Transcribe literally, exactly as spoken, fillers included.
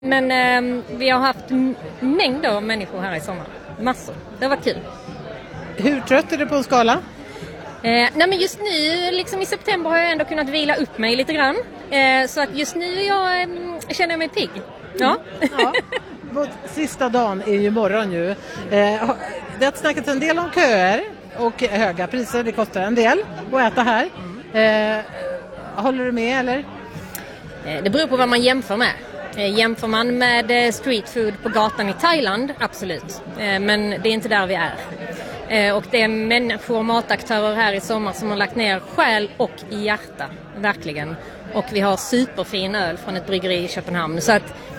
Men eh, vi har haft m- mängder av människor här i sommar. Massor. Det har varit kul. Hur trött är du på en skala? Eh, nej men just nu, liksom i september har jag ändå kunnat vila upp mig lite grann. Eh, så att just nu jag, eh, känner jag mig pigg. Ja. Ja. Vår sista dagen är ju imorgon ju. Eh, det har snackats en del om köer och höga priser. Det kostar en del att äta här. Eh, håller du med eller? Eh, det beror på vad man jämför med. Eh, jämför man med eh, street food på gatan i Thailand, absolut. Eh, men det är inte där vi är. Eh, och det är människor och mataktörer här i sommar som har lagt ner själ och hjärta, verkligen. Och vi har superfin öl från ett bryggeri i Köpenhamn. Så att